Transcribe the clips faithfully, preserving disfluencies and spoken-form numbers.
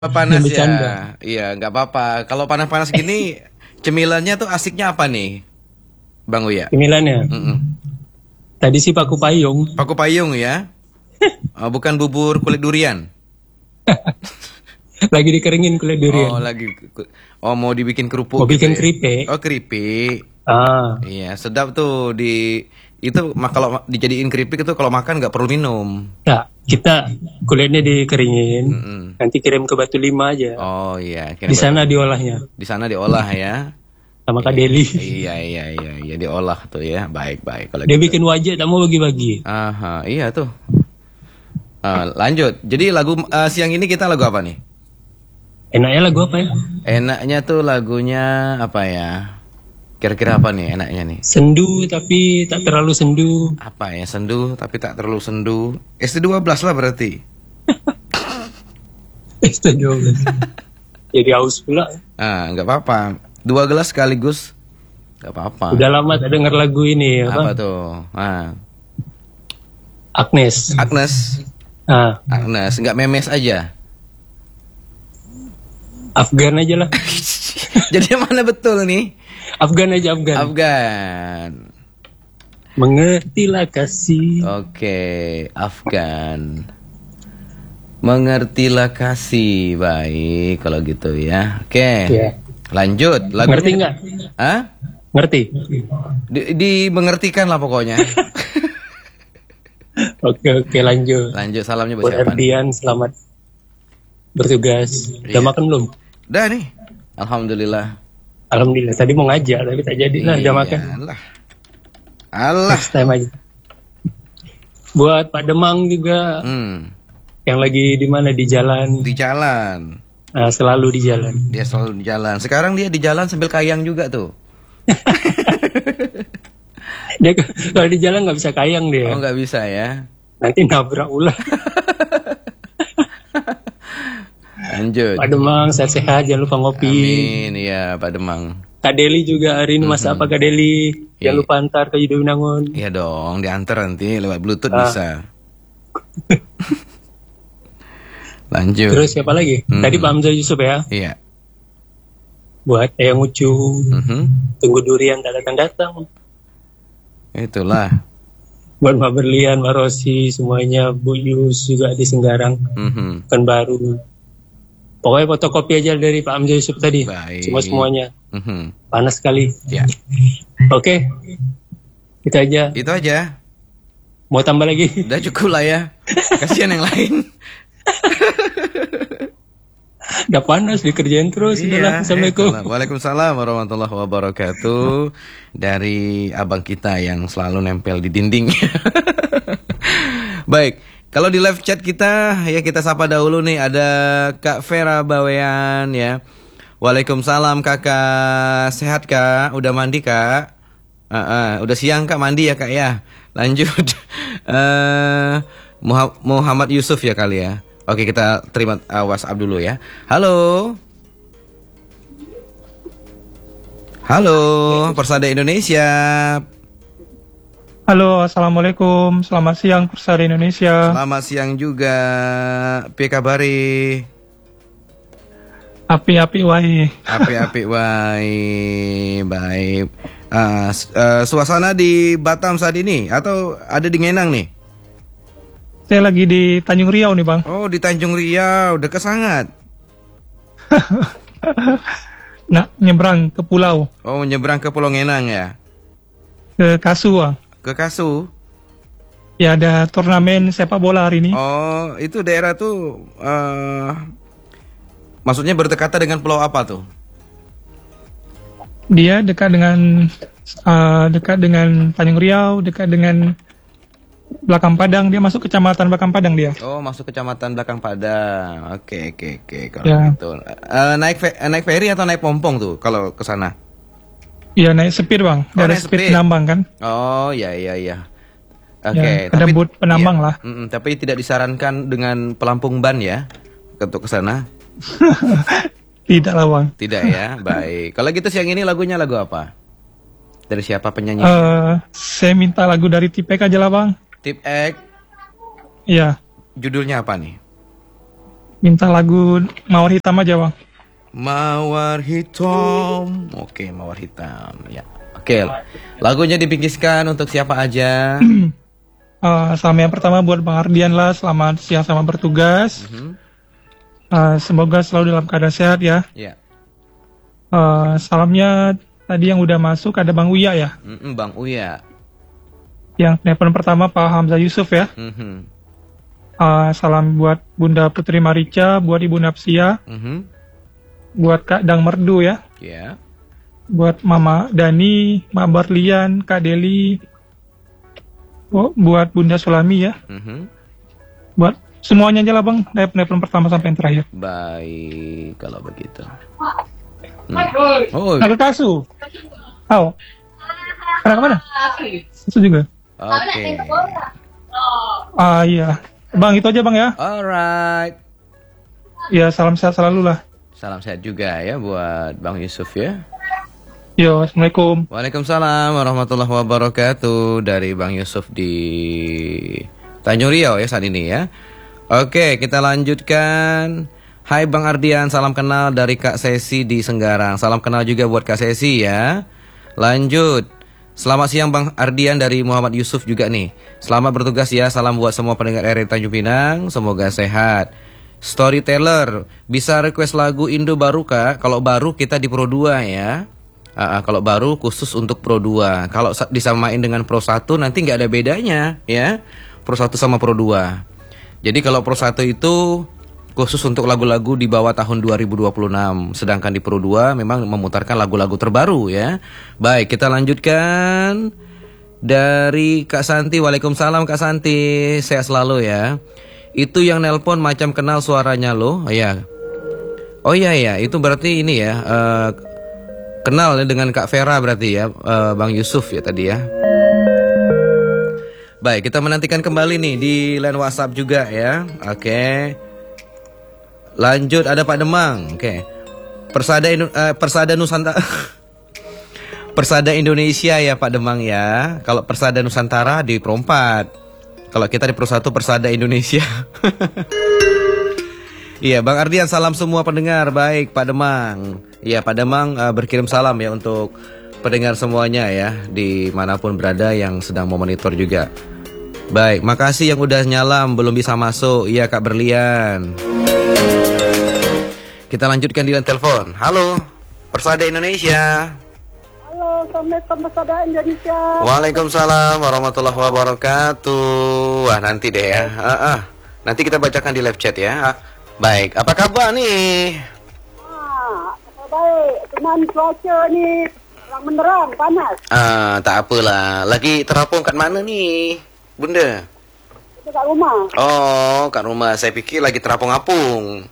Panas ya, Bercanda. iya nggak apa-apa. Kalau panas-panas gini, cemilannya tuh asiknya apa nih, Bang Uya? Cemilannya. Mm-mm. Tadi sih paku payung. Paku payung ya, oh, bukan bubur kulit durian. Lagi dikeringin kulit durian. Oh lagi, oh mau dibikin kerupuk. Mau bikin gitu ya? keripik. Oh keripik, Ah, iya sedap tuh di itu. ma- Kalau dijadiin keripik itu kalau makan nggak perlu minum. tak. Kita kulitnya dikeringin. Mm-mm. Nanti kirim ke Batu Lima aja. Oh iya, Di sana diolahnya di sana diolah ya. sama Kak Deli. Iya iya iya iya diolah tuh ya, baik baik kalau Dia gitu. bikin wajah, tak mau bagi-bagi. Aha, iya tuh. Ah, lanjut. Jadi lagu eh, siang ini kita lagu apa nih? Enaknya lagu apa ya? Enaknya tuh lagunya apa ya? Kira-kira apa nih enaknya nih? Sendu tapi tak terlalu sendu. Apa ya? Sendu tapi tak terlalu sendu. S T dua belas lah berarti. S T dua belas. Jadi haus pula. Ah, nggak apa-apa. Dua gelas sekaligus. Nggak apa-apa. Udah lama tak dengar lagu ini Apa apa? tuh? Ah, Agnes. Agnes. Ah, Agnes, nggak memes aja. Afgan aja lah. Jadi yang mana betul nih? Afgan aja Afgan. Afgan. Mengertilah kasih. Oke, Afgan. Mengertilah kasih. Baik kalau gitu ya. Oke. Ya. Lanjut. Lagunya- Ngerti nggak? Hah? Ngerti. Di, dimengertikan lah pokoknya. Oke oke lanjut. Lanjut, salamnya buat Buat siapa nih? Erdian selamat bertugas. Udah Iya. makan belum? Udah nih. Alhamdulillah. Alhamdulillah. Tadi mau ngajak tapi tak jadi lah. Udah makan. Iyalah. Allah. Next time aja. Buat Pak Demang juga Hmm. yang lagi di mana di jalan. Di jalan. Nah, selalu di jalan. Dia selalu di jalan. Sekarang dia di jalan sambil kayang juga tuh. Dia ke- kalau di jalan nggak bisa kayang dia. Oh nggak bisa ya. Nanti nabrak ular. Lanjut. Pak Demang sehat-sehat, jangan lupa ngopi. Amin ya Pak Demang. Kak Deli juga hari ini masak apa Kak Deli? Jangan Iya. lupa antar ke Yudhoyinangun. Iya dong, diantar nanti lewat Bluetooth Ah. bisa. Lanjut. Terus siapa lagi? Hmm. Tadi Pak Hamzah Yusuf ya. Iya. Buat Eyang Ucu, Mhm. tunggu durian tak datang-datang. Itulah. Buat Mbak Berlian, Mbak Rosi, semuanya, Bu Yus juga di Senggarang, Mhm. kan baru. Pokoknya fotokopi aja dari Pak Hamzah Yusuf tadi. Baik. Cuma semuanya Mhm. panas sekali. Ya, Oke, itu aja. itu aja. Mau tambah lagi? Udah cukup lah ya. Kasihan yang lain. Udah panas dikerjain terus. Udahlah, Assalamualaikum. itulah. Waalaikumsalam warahmatullahi wabarakatuh. Dari abang kita yang selalu nempel di dinding. Baik, kalau di live chat kita ya kita sapa dahulu nih, ada Kak Vera Bawean ya. Waalaikumsalam kakak, sehat kak? Udah mandi kak? Ah, ah, udah siang kak mandi ya kak ya. Lanjut. Eh, Muha- Muhammad Yusuf ya kali ya. Oke kita terima uh, WhatsApp dulu ya. Halo. Halo, Persada Indonesia. Halo, assalamualaikum. Selamat siang, Persada Indonesia. Selamat siang juga. Piye kabari? Api-api wae. Api-api wae. Baik. Ah, s- eh, suasana di Batam saat ini atau ada di Ngenang nih? Saya lagi di Tanjung Riau nih, Bang. Oh, di Tanjung Riau, dekat sangat. Nah, nyebrang ke pulau, Oh, menyeberang ke Pulau Ngenang ya. ke Kasu, Bang. Ke Kasu. Ya, ada turnamen sepak bola hari ini. Oh, itu daerah tuh eh maksudnya berdekatan dengan pulau apa tuh? Dia dekat dengan eh, dekat dengan Tanjung Riau, dekat dengan Belakang Padang. Dia masuk kecamatan Belakang Padang dia. Oh, masuk kecamatan Belakang Padang. Oke, oke, oke. Kalau Ya. gitu. Eh, naik fe- eh, naik ferry atau naik pompong tuh kalau ke sana? Iya, naik speed, Bang. Oh, Dari naik speed speed. penambang kan. Oh, ya, ya, ya. Oke, Ya, ada boot penambang lah. mm, tapi tidak disarankan dengan pelampung ban ya untuk ke sana. Tidak lah, Bang. Tidak ya. Baik. Kalau gitu siang ini lagunya lagu apa? Dari siapa penyanyi? Eh, saya minta lagu dari Tipek aja lah, Bang. Tip X. Iya. Judulnya apa nih? Minta lagu Mawar Hitam aja bang. Mawar hitam. Oke, mawar hitam. Ya. Oke. Lagunya dipikirkan untuk siapa aja? Uh, salam yang pertama buat Bang Ardian lah, selamat siang sama bertugas. Mhm. Uh, semoga selalu dalam keadaan sehat ya. Ya. Uh, salamnya tadi yang udah masuk ada Bang Uya ya. Mm-mm, Bang Uya. Yang telepon pertama Pak Hamzah Yusuf ya. Mhm. Uh, salam buat Bunda Putri Marica, buat Ibu Napsia, Mhm. buat Kak Dang Merdu ya, Ya. buat Mama Dani, Mak Barlian, Kak Deli, oh, buat Bunda Sulami ya, Mhm. buat semuanya aja lah bang, dari telepon pertama sampai yang terakhir. Baik, kalau begitu. Hmm. Oh, Nah ke Kasu, oh, pernah kemana? Kasu juga. oke. Ah iya, bang itu aja bang ya. Alright. Ya salam sehat selalu lah. Salam sehat juga ya buat Bang Yusuf ya. Yo, assalamualaikum. Waalaikumsalam warahmatullahi wabarakatuh dari Bang Yusuf di Tanjung Riau ya saat ini ya. Oke, kita lanjutkan. Hai Bang Ardian, salam kenal dari Kak Sesi di Senggarang. Salam kenal juga buat Kak Sesi ya. Lanjut. Selamat siang Bang Ardian dari Muhammad Yusuf juga nih. Selamat bertugas ya. Salam buat semua pendengar R R Tanjung Pinang. Semoga sehat. Storyteller, bisa request lagu Indo baru Kak? Kalau baru kita di Pro dua ya. Uh, kalau baru khusus untuk Pro dua. Kalau sa- disamain dengan Pro satu nanti nggak ada bedanya ya. Pro satu sama Pro dua. Jadi kalau Pro satu itu khusus untuk lagu-lagu di bawah tahun dua ribu dua puluh enam. Sedangkan di Pro dua memang memutarkan lagu-lagu terbaru ya. Baik, kita lanjutkan. Dari Kak Santi, Waalaikumsalam Kak Santi. Sehat selalu ya. Itu yang nelpon macam kenal suaranya loh. Oh ya. Oh iya ya, itu berarti ini ya. Uh, kenal ya dengan Kak Vera berarti ya, uh, Bang Yusuf ya tadi ya. Baik, kita menantikan kembali nih di line WhatsApp juga ya. Oke. Lanjut ada Pak Demang. Oke. Persada Indo- uh, Persada Nusantara. Persada Indonesia ya Pak Demang ya. Kalau Persada Nusantara di Pro empat. Kalau kita di Pro satu Persada Indonesia. Iya, Bang Ardian salam semua pendengar. Baik, Pak Demang. Iya, Pak Demang uh, berkirim salam ya untuk pendengar semuanya ya, dimanapun berada yang sedang memonitor juga. Baik, makasih yang udah nyalam belum bisa masuk. Iya, Kak Berlian. Kita lanjutkan di line telepon. Halo, Persada Indonesia. Halo, Assalamualaikum Persada Indonesia. Waalaikumsalam warahmatullahi wabarakatuh. Wah nanti deh ya. Ah, ah. Nanti kita bacakan di live chat ya. Ah, baik, apa kabar nih? Ah, apa baik. Cuman cuaca ni terang menerang, panas. Ah, tak apalah. Lagi terapung kat mana nih, Bunda? Kita kat rumah. Oh, kat rumah. Saya pikir lagi terapung-apung.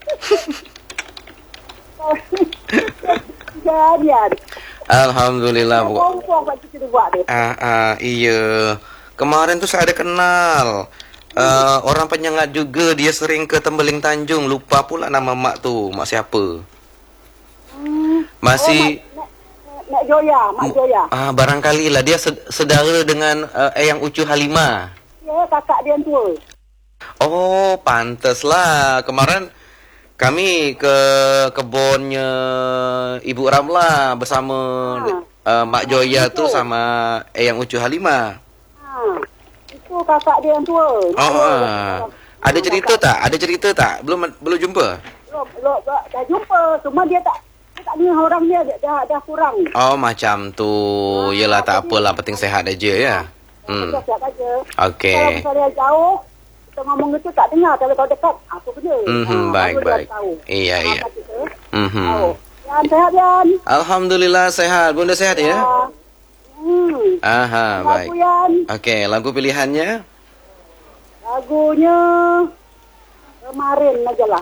Kejadian. Alhamdulillah. Bu. Perempuan buat kita buat ni. Ah, ah, iya. Kemarin tuh saya ada kenal. Uh, orang penyengat juga, dia sering ke Tembeling Tanjung. Lupa pula nama mak tu. Mak siapa? Hmm. Masih Oh, Mak, Mak, Mak Joya, Mak Joya. ah, barangkali lah dia sed- sedara dengan uh, Eyang Ucu Halimah. Ya, kakak dia yang tua. Oh, pantas lah. Kemarin kami ke kebunnya Ibu Ramla bersama uh, Mak Joya tu sama Eyang Ucu Halimah. Ha. Itu kakak dia yang tua. Oh, ah. Ada cerita tak? Ada cerita tak? Belum belum jumpa? Belum, belum, dah, dah jumpa. Cuma dia tak, dia tak dengar orang dia, dia dah, dah kurang. Oh, macam tu. Yelah, tak apalah, penting sehat aja ya. Hmm. Kita siap aja. Okey. Kalau misalnya jauh, kita ngomong itu tak dengar. Tapi kalau dekat, apa benda? Mhm, Ah, baik, baru dia baik. tahu. Iya, Ah, iya. kita Mhm. tahu. Yan, sehat Yan. Alhamdulillah sehat. Bunda sehat ya? Ah, Hmm. Aha, Lagu baik. Yan, Okey, lagu pilihannya? lagunya kemarin aja lah.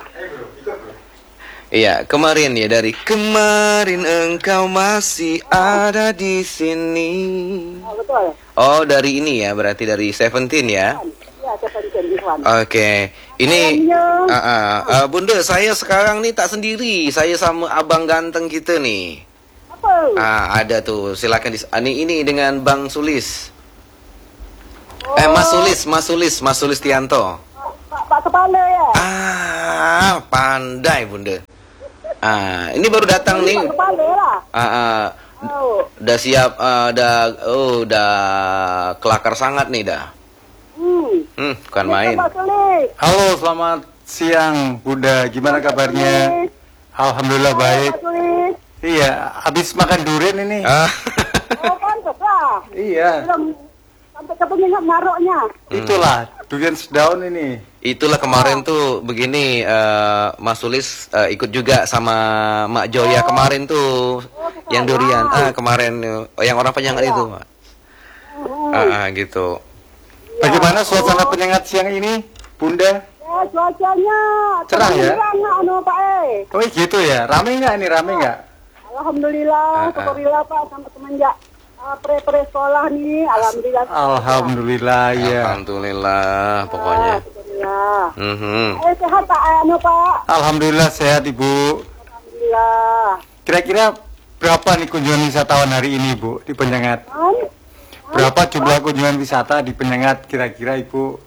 Iya, kemarin ya, dari kemarin engkau masih ada di sini. Ah, betul. Oh, dari ini ya, berarti dari Seventeen ya. Ya, Seventeen Ikhwan. Oke, ini Sayangnya- ah, ah, ah, Bunda, saya sekarang nih tak sendiri. Saya sama abang ganteng kita nih. Apa? Ah, ada tuh. Silakan dis ini ini dengan Bang Sulis. Oh, Eh, Mas Sulis, Mas Sulis, Mas Sulis Tianto. Pak Pak Kepala ya. Ah, pandai Bunda. Ah, ini baru datang nih. Pak Kepala lah. Ah, ah, Oh. udah siap, ah, udah, oh, udah kelakar sangat nih dah. Hmm. Hmm, bukan main. Pak Sulis. Halo, selamat siang Bunda. Gimana kabarnya? Alhamdulillah baik. Pak Sulis. Iya, habis makan durian ini. Ah, Oh, pantas lah. Iya, Belum sampai ke pengingat naroknya. itulah durian sedaun ini. itulah kemarin tuh begini, eh, Mas Sulis eh, ikut juga sama Mak Joya kemarin tuh, yang durian. Ah, kemarin, oh, yang orang penyengat itu. Ah, ah, gitu. Bagaimana suasana penyengat siang ini, Bunda? Ya, cuacanya Cerah ya? terang, anu Pak eh. Oh gitu ya, rame nggak ini, rame nggak? Alhamdulillah, Ah, ah. syukurillah Pak sampai semenjak uh, pre-pre sekolah nih, alhamdulillah. Alhamdulillah ya. Alhamdulillah, pokoknya. Alhamdulillah. Mhm. Eh sehat Pak anu Pak. Alhamdulillah sehat Ibu. Alhamdulillah. Kira-kira berapa nih kunjungan wisatawan hari ini Bu di Penyengat? Kan? Berapa jumlah kunjungan wisata di Penyengat kira-kira Ibu?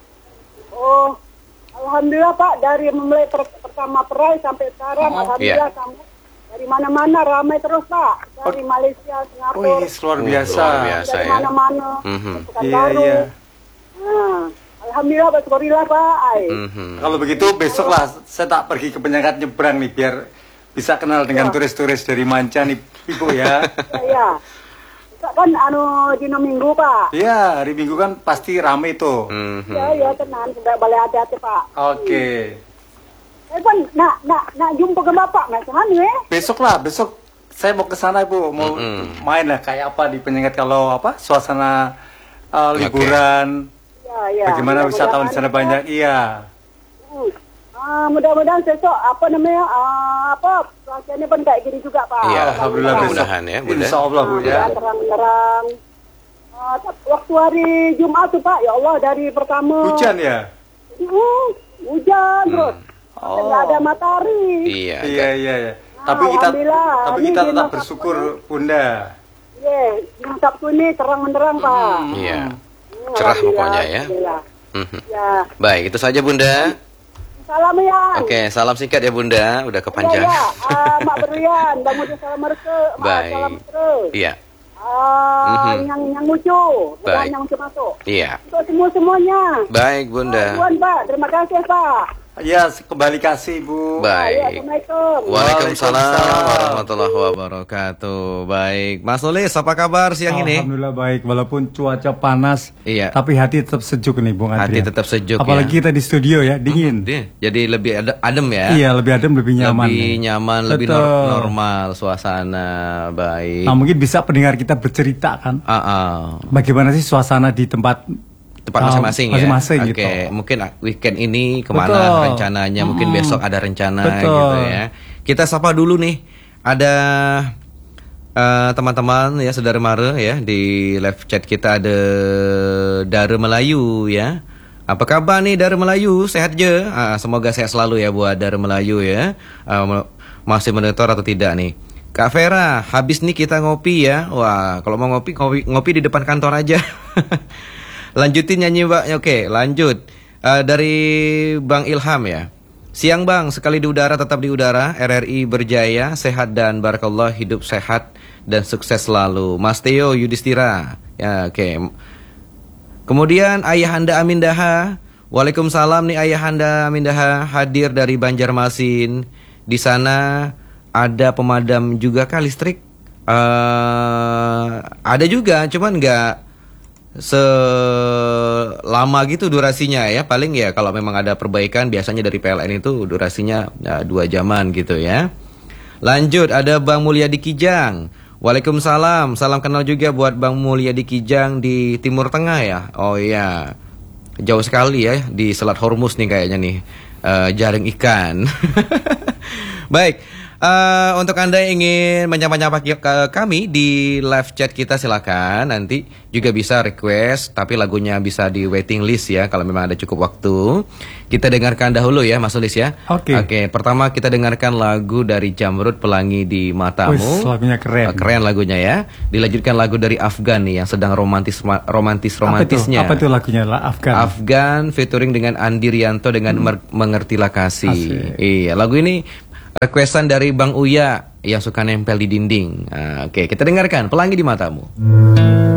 Oh, alhamdulillah Pak dari mulai per pertama perai sampai sekarang, alhamdulillah sampai dari mana-mana ramai terus Pak. Dari Malaysia, Oh Singapura, ini luar biasa. Luar biasa. dari ya. mana-mana. Mhm. Iya iya. Nah, alhamdulillah syukurillah Pak. Ay. Mhm. Kalau begitu besok lah saya tak pergi ke Penyengat nyebrang nih biar bisa kenal dengan turis-turis dari manca nih Ibu ya. Ya. Besok kan anu dino minggu Pak. Iya hari Minggu kan pasti rame tuh. Mhm. Ya, ya tenang, tidak boleh hati-hati Pak. Oke. Eh kan nak nak nak jumpa ke Bapak macam mana eh? Besok lah besok saya mau ke sana Ibu mau Mm-mm. main lah kayak apa di Penyengat kalau apa suasana uh, Oke. liburan. Ya, ya. Bagaimana wisatawan di sana Mudah-mudahan, banyak? Iya. Hmm. Ah, mudah-mudahan besok apa namanya ah, apa cuacanya pun kayak gini juga Pak. Iya, Alhamdulillah besok. mudah-mudahan ya, Bunda. Insya Allah Bu ya. Terang-terang. Ah, waktu hari Jumat tuh Pak, ya Allah dari pertama. Hujan ya? Hmm, hujan terus. Oh. Nggak ada matahari. Iya. Iya agak- iya iya. Ah, Tapi kita Alhamdulillah. tapi Ini kita di tetap Sabtu bersyukur ini. Bunda. Ye, yeah, Sabtu ini terang-terang Pak. Iya. Hmm, Cerah alhamdulillah, pokoknya ya. alhamdulillah. Mhm. Ya, Baik, itu saja Bunda. salam ya. Oke, salam singkat ya Bunda, udah Ya, kepanjang. ya. Ah, Mak Berlian, Bang Mudi salam mereka. Mak, Baik. salam terus. Iya, Ah, Mhm. yang yang lucu, bukan Baik. yang lucu masuk. iya. Untuk semua semuanya. Baik Bunda. Tuan Pak, terima kasih Pak. Ya, kembali kasih Bu. Ah, ya, Baik. Assalamualaikum. Waalaikumsalam Waalaikumsalam. warahmatullahi wabarakatuh. Baik, Mas Nulis, apa kabar siang ini? Alhamdulillah baik, walaupun cuaca panas, Iya. tapi hati tetap sejuk nih Bung Hati Adrian. tetap sejuk Apalagi ya. kita di studio ya, dingin. Dia, jadi lebih ade- adem ya. Iya, lebih adem, lebih nyaman. Lebih nih. nyaman, lebih Betul. nor- normal suasana. Baik. Nah, mungkin bisa pendengar kita bercerita kan, Ah, ah. bagaimana sih suasana di tempat Tempat ah, masing-masing ya. masing-masing Oke, gitu. mungkin weekend ini kemana Betul. rencananya? Mungkin Mm-mm. besok ada rencana Betul. gitu ya. Kita sapa dulu nih. Ada eh, teman-teman ya, saudara mara ya, di live chat kita ada Dara Melayu ya. Apa kabar nih Dara Melayu? Sehat je? Ah, semoga sehat selalu ya buat Dara Melayu ya. Ah, me- masih monitor atau tidak nih? Kak Vera, habis nih kita ngopi ya. Wah, kalau mau ngopi, ngopi, ngopi di depan kantor aja. Lanjutin nyanyi Mbak. Oke, lanjut. Eh, dari Bang Ilham ya. Siang Bang, sekali di udara tetap di udara. R R I berjaya, sehat dan barakallah, hidup sehat dan sukses selalu. Mas Theo Yudhistira. Ya, oke. Kemudian Ayahanda Amindaha. Waalaikumsalam nih Ayahanda Amindaha, hadir dari Banjarmasin. Di sana ada pemadam juga kah listrik? Eh, ada juga, cuman nggak selama gitu durasinya ya. Paling ya kalau memang ada perbaikan biasanya dari P L N itu durasinya ya, dua jaman gitu ya. Lanjut ada Bang Mulyadi Kijang. Waalaikumsalam, salam kenal juga buat Bang Mulyadi Kijang di Timur Tengah ya. Oh iya, jauh sekali ya di Selat Hormuz nih kayaknya nih, Eh, jaring ikan. Baik, Uh, untuk Anda yang ingin menyapa-nyapa ke kami di live chat kita, silakan. Nanti juga bisa request, tapi lagunya bisa di waiting list ya, kalau memang ada cukup waktu. Kita dengarkan dahulu ya Mas Ulis ya. Oke. Okay. Oke, okay, pertama kita dengarkan lagu dari Jamrud, Pelangi di Matamu. Wih, lagunya keren. Uh, keren lagunya ya. Dilanjutkan lagu dari Afgan nih yang sedang romantis romantis romantisnya. Apa itu lagunya lah Afgan? Afgan featuring dengan Andi Rianto dengan hmm. Mengertilah Kasih. Asik. Iya, lagu ini requestan dari Bang Uya yang suka nempel di dinding. Nah, oke, kita dengarkan Pelangi di Matamu.